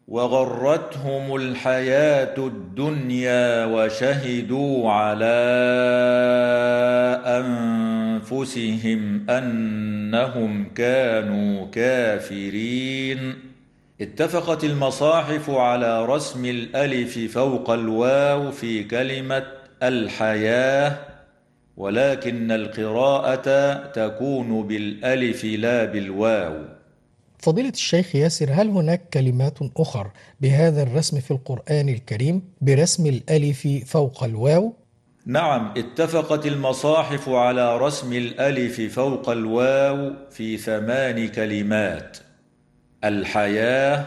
وغرتهم الحياة الدنيا وشهدوا على أنفسهم أنهم كانوا كافرين. اتفقت المصاحف على رسم الألف فوق الواو في كلمة الحياة، ولكن القراءة تكون بالألف لا بالواو. فضيلة الشيخ ياسر، هل هناك كلمات أخر بهذا الرسم في القرآن الكريم برسم الألف فوق الواو؟ نعم، اتفقت المصاحف على رسم الألف فوق الواو في 8 كلمات: الحياة،